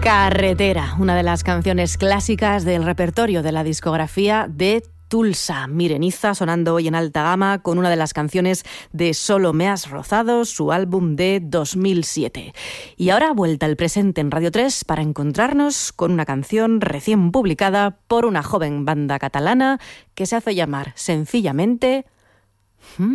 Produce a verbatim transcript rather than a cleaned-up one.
Carretera, una de las canciones clásicas del repertorio de la discografía de Tulsa. Mireniza sonando hoy en alta gama con una de las canciones de Solo me has rozado, su álbum de dos mil siete. Y ahora vuelta al presente en Radio tres para encontrarnos con una canción recién publicada por una joven banda catalana que se hace llamar sencillamente...